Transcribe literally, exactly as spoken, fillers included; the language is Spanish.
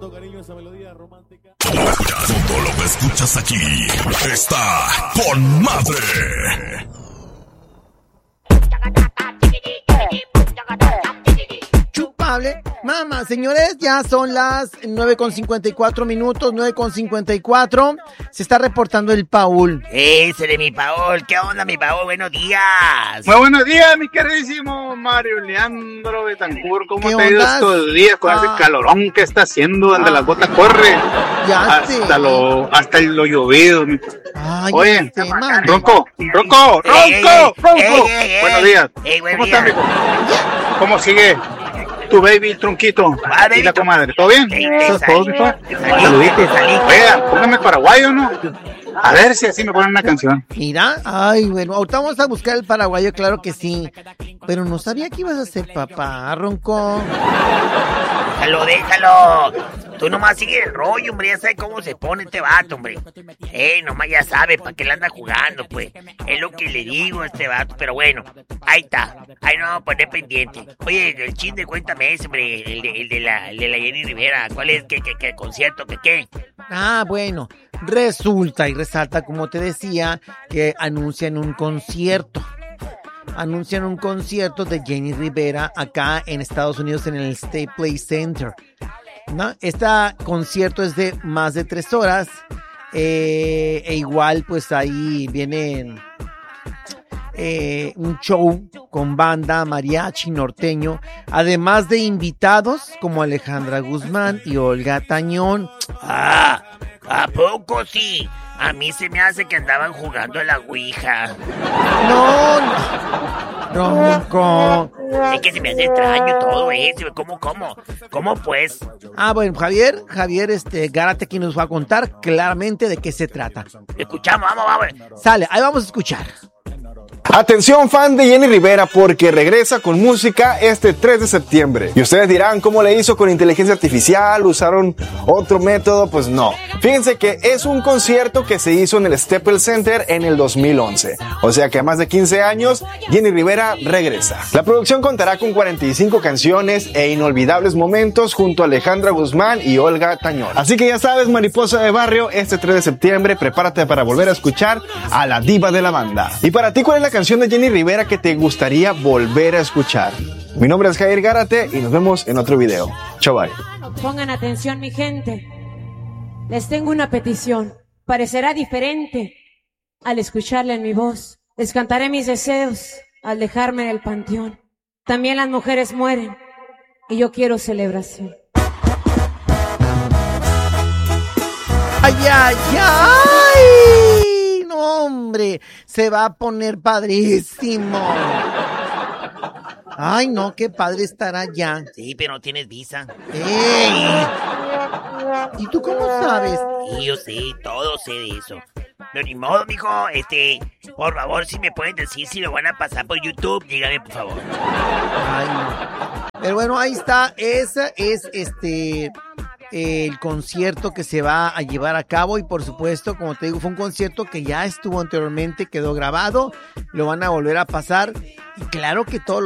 todo cariño esa melodía romántica. Todo lo que escuchas aquí está con madre. Chupable. Mamá, señores, ya son las nueve con cincuenta y cuatro minutos, nueve con cincuenta y cuatro. Se está reportando el Paul. Ese de mi Paul. ¿Qué onda, mi Paul? Buenos días. Muy buenos días, mi queridísimo Mario Leandro Betancourt. ¿Cómo te ha ido ondas? estos días con Ah. ese calorón que está haciendo donde Ah. las botas corren? Ya Hasta sé. lo, hasta lo llovido. mi- Ay, Oye, ya sé, mande. Ronco, Ronco, Ey, ey, Ronco, Ronco. ey, ey, ey. Buenos días. Ey, buen ¿Cómo día. estás, mijo? ¿Cómo sigue tu baby Tronquito? Ah, baby Y la Tron- comadre, ¿todo bien? Ey, te ¿Eso es salí, todo, mijo? te salí, Saluditos. te salí. Oiga, póngame paraguayo, ¿no? A ver si así me ponen una canción. Mira, ay, bueno, ahorita vamos a buscar el paraguayo, claro que sí. Pero no sabía que ibas a ser papá, Ronco. Déjalo, déjalo. Tú nomás sigue el rollo, hombre. Ya sabes cómo se pone este vato, hombre. Eh, nomás ya sabe para qué le anda jugando, pues. Es lo que le digo a este vato. Pero bueno, ahí está. Ahí no vamos a poner pendiente. Oye, el chin de cuéntame ese, hombre. El de, el de, la, el de la Jenny Rivera. ¿Cuál es? ¿Qué, qué, qué concierto? ¿Qué, qué? Ah, bueno, resulta y resalta, como te decía, que anuncian un concierto. Anuncian un concierto de Jenny Rivera acá en Estados Unidos en el Staples Center, ¿no? Este concierto es de más de tres horas. Eh, e igual, pues ahí viene eh, un show con banda, mariachi, norteño, además de invitados como Alejandra Guzmán y Olga Tañón. Ah, ¿a poco sí? A mí se me hace que andaban jugando a la ouija. No, no, Ronco. Es que se me hace extraño todo eso. ¿Cómo, cómo? ¿Cómo pues? Ah, bueno, Javier, Javier, este, Gárate, quien nos va a contar claramente de qué se trata. Escuchamos, vamos, vamos. Sale, ahí vamos a escuchar. Atención, fan de Jenny Rivera, porque regresa con música este tres de septiembre. Y ustedes dirán, ¿cómo le hizo con inteligencia artificial? ¿Usaron otro método? Pues no. Fíjense que es un concierto que se hizo en el Staples Center en el dos mil once. O sea que a más de quince años, Jenny Rivera regresa. La producción contará con cuarenta y cinco canciones e inolvidables momentos junto a Alejandra Guzmán y Olga Tañón. Así que ya sabes, mariposa de barrio, este tres de septiembre, prepárate para volver a escuchar a la diva de la banda. Y para ti, ¿cuál es la canción de Jenny Rivera que te gustaría volver a escuchar? Mi nombre es Jair Gárate y nos vemos en otro video. Chau, bye. Pongan atención, mi gente. Les tengo una petición. Parecerá diferente al escucharla en mi voz. Les cantaré mis deseos al dejarme en el panteón. También las mujeres mueren y yo quiero celebración. ¡Ay, ay, ay! No, hombre, se va a poner padrísimo. Ay, no, qué padre estar allá. Sí, pero no tienes visa. ¡Ey! ¿Y tú cómo sabes? Sí, yo sé, todo sé de eso. Pero ni modo, mijo, este, por favor, si me pueden decir si lo van a pasar por YouTube, dígame, por favor. Ay, no. Pero bueno, ahí está, ese es este el concierto que se va a llevar a cabo y por supuesto, como te digo, fue un concierto que ya estuvo anteriormente, quedó grabado, lo van a volver a pasar y claro que todo lo